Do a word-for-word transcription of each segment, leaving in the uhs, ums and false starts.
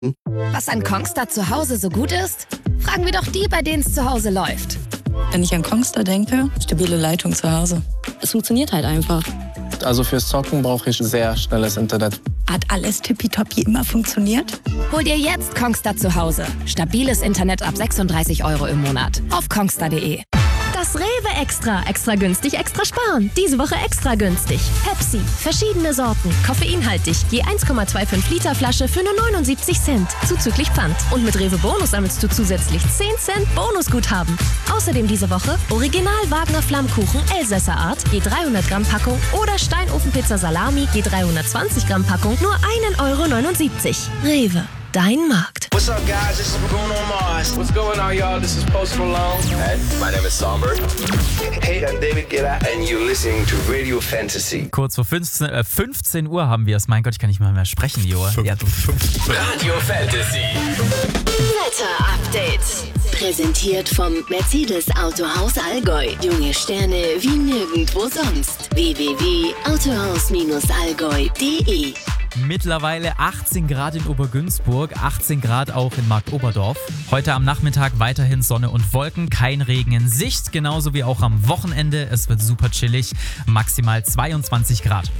Was an Kongstar zu Hause so gut ist? Fragen wir doch die, bei denen es zu Hause läuft. Wenn ich an Kongstar denke, stabile Leitung zu Hause. Es funktioniert halt einfach. Also fürs Zocken brauche ich sehr schnelles Internet. Hat alles tippitoppi immer funktioniert? Hol dir jetzt Kongstar zu Hause. Stabiles Internet ab sechsunddreißig Euro im Monat. Auf kongstar punkt de. Das Rewe Extra. Extra günstig, extra sparen. Diese Woche extra günstig. Pepsi. Verschiedene Sorten. Koffeinhaltig. Je eins Komma fünfundzwanzig Liter Flasche für nur neunundsiebzig Cent. Zuzüglich Pfand. Und mit Rewe Bonus sammelst du zusätzlich zehn Cent Bonusguthaben. Außerdem diese Woche Original Wagner Flammkuchen Elsässer Art. Je dreihundert Gramm Packung. Oder Steinofenpizza Salami. Je dreihundertzwanzig Gramm Packung. Nur ein Euro neunundsiebzig. Rewe. Dein Markt. What's up, guys? This is Bruno Mars. What's going on, y'all? This is Post Malone. Hey, my name is Somber. Hey, I'm David Guetta and you're listening to Radio Fantasy. Kurz vor fünfzehn, äh, fünfzehn Uhr haben wir es. Mein Gott, ich kann nicht mal mehr sprechen, Joa. Ja, Radio Fantasy. Wetter-Update. Präsentiert vom Mercedes Autohaus Allgäu. Junge Sterne wie nirgendwo sonst. w w w punkt autohaus allgäu punkt de. Mittlerweile achtzehn Grad in Obergünzburg, achtzehn Grad auch in Marktoberdorf. Heute am Nachmittag weiterhin Sonne und Wolken, kein Regen in Sicht, genauso wie auch am Wochenende. Es wird super chillig, maximal zweiundzwanzig Grad.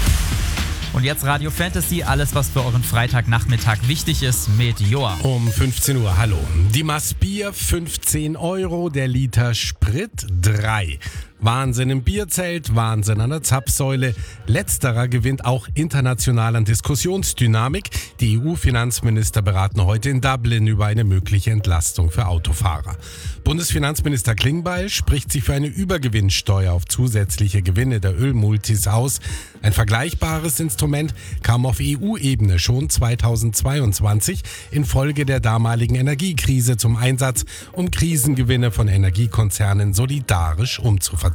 Und jetzt Radio Fantasy, alles was für euren Freitagnachmittag wichtig ist mit Joa. Um fünfzehn Uhr, hallo. Die Maß Bier fünfzehn Euro, der Liter Sprit drei. Wahnsinn im Bierzelt, Wahnsinn an der Zapfsäule. Letzterer gewinnt auch international an Diskussionsdynamik. Die E U-Finanzminister beraten heute in Dublin über eine mögliche Entlastung für Autofahrer. Bundesfinanzminister Klingbeil spricht sich für eine Übergewinnsteuer auf zusätzliche Gewinne der Ölmultis aus. Ein vergleichbares Instrument kam auf E U-Ebene schon zweitausendzweiundzwanzig infolge der damaligen Energiekrise zum Einsatz, um Krisengewinne von Energiekonzernen solidarisch umzuverteilen.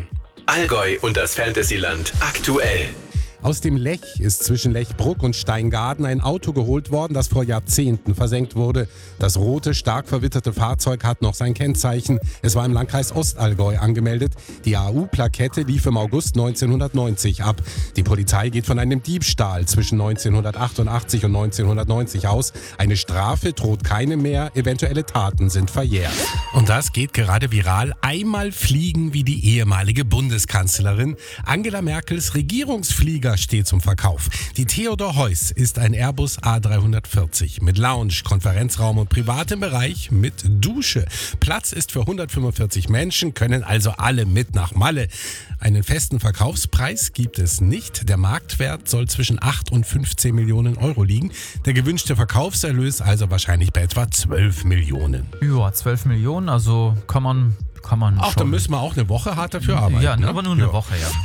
Allgäu und das Fantasyland aktuell. Aus dem Lech ist zwischen Lechbruck und Steingaden ein Auto geholt worden, das vor Jahrzehnten versenkt wurde. Das rote, stark verwitterte Fahrzeug hat noch sein Kennzeichen. Es war im Landkreis Ostallgäu angemeldet. Die A U-Plakette lief im August neunzehnhundertneunzig ab. Die Polizei geht von einem Diebstahl zwischen neunzehnhundertachtundachtzig und neunzehnhundertneunzig aus. Eine Strafe droht keine mehr, eventuelle Taten sind verjährt. Und das geht gerade viral. Einmal fliegen wie die ehemalige Bundeskanzlerin. Angela Merkels Regierungsflieger steht zum Verkauf. Die Theodor Heuss ist ein Airbus A dreihundertvierzig mit Lounge, Konferenzraum und privatem Bereich mit Dusche. Platz ist für hundertfünfundvierzig Menschen, können also alle mit nach Malle. Einen festen Verkaufspreis gibt es nicht. Der Marktwert soll zwischen acht und fünfzehn Millionen Euro liegen. Der gewünschte Verkaufserlös also wahrscheinlich bei etwa zwölf Millionen. Ja, zwölf Millionen, also kann man, kann man Ach, schon. da müssen wir auch eine Woche hart dafür arbeiten. Ja, ne? aber nur eine ja. Woche, ja.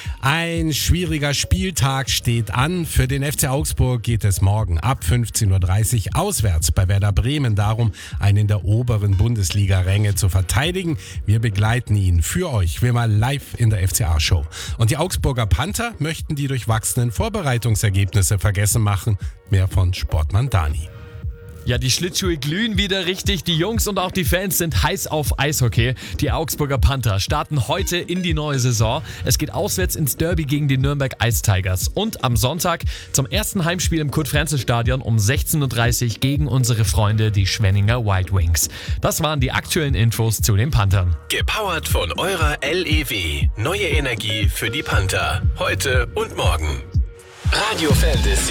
Ein schwieriger Spieltag steht an. Für den F C Augsburg geht es morgen ab fünfzehn Uhr dreißig auswärts bei Werder Bremen darum, einen in der oberen Bundesliga-Ränge zu verteidigen. Wir begleiten ihn für euch, wie mal live in der F C A-Show. Und die Augsburger Panther möchten die durchwachsenen Vorbereitungsergebnisse vergessen machen. Mehr von Sportmann Dani. Ja, die Schlittschuhe glühen wieder richtig. Die Jungs und auch die Fans sind heiß auf Eishockey. Die Augsburger Panther starten heute in die neue Saison. Es geht auswärts ins Derby gegen die Nürnberg Ice Tigers. Und am Sonntag zum ersten Heimspiel im Kurt-Frenzel-Stadion um sechzehn Uhr dreißig gegen unsere Freunde, die Schwenninger White Wings. Das waren die aktuellen Infos zu den Panthern. Gepowert von eurer L E W. Neue Energie für die Panther. Heute und morgen. Radio Fantasy.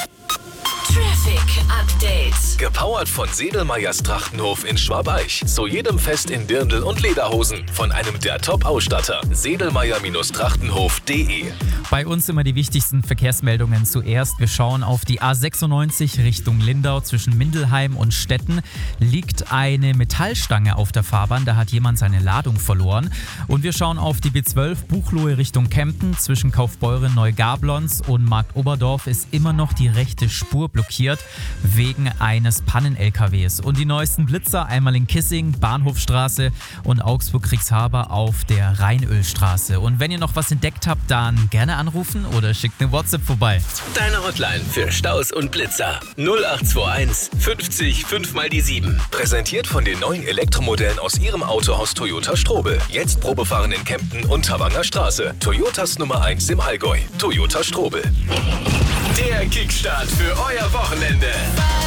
Traffic Update. Gepowert von Sedelmeyers Trachtenhof in Schwabeich. Zu jedem Fest in Dirndl und Lederhosen. Von einem der Top-Ausstatter. Sedelmeyer Trachtenhof punkt de. Bei uns immer die wichtigsten Verkehrsmeldungen zuerst. Wir schauen auf die A sechsundneunzig Richtung Lindau. Zwischen Mindelheim und Stetten liegt eine Metallstange auf der Fahrbahn. Da hat jemand seine Ladung verloren. Und wir schauen auf die B zwölf Buchloe Richtung Kempten. Zwischen Kaufbeuren, Neugablons und Marktoberdorf ist immer noch die rechte Spur blockiert wegen eines Pannen-L K Ws. Und die neuesten Blitzer einmal in Kissing, Bahnhofstraße und Augsburg-Kriegshaber auf der Rheinölstraße. Und wenn ihr noch was entdeckt habt, dann gerne anrufen oder schickt eine WhatsApp vorbei. Deine Hotline für Staus und Blitzer. null acht zwei eins fünfzig fünf mal die sieben. Präsentiert von den neuen Elektromodellen aus ihrem Autohaus Toyota Strobel. Jetzt Probefahren in Kempten und Tavanger Straße. Toyotas Nummer eins im Allgäu. Toyota Strobel. Der Kickstart für euer Wochenende.